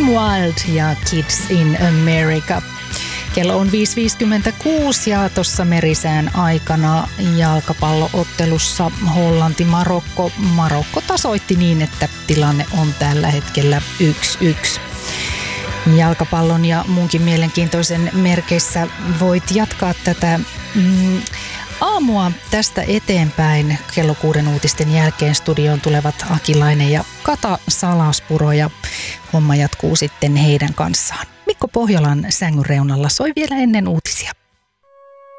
Wild ja Kids in America. Kello on 5.56 ja tuossa merisään aikana jalkapalloottelussa Hollanti-Marokko. Marokko tasoitti niin, että tilanne on tällä hetkellä 1-1. Jalkapallon ja muunkin mielenkiintoisen merkeissä voit jatkaa tätä aamua tästä eteenpäin. Kello 6 uutisten jälkeen studioon tulevat Akilainen ja Kata Salaspuro ja homma jatkuu sitten heidän kanssaan. Mikko Pohjolan sängyn reunalla soi vielä ennen uutisia.